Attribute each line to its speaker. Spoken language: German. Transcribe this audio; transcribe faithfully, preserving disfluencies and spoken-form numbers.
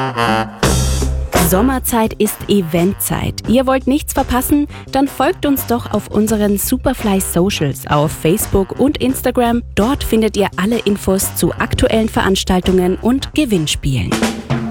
Speaker 1: Sommerzeit ist Eventzeit. Ihr wollt nichts verpassen? Dann folgt uns doch auf unseren Superfly Socials auf Facebook und Instagram. Dort findet ihr alle Infos zu aktuellen Veranstaltungen und Gewinnspielen.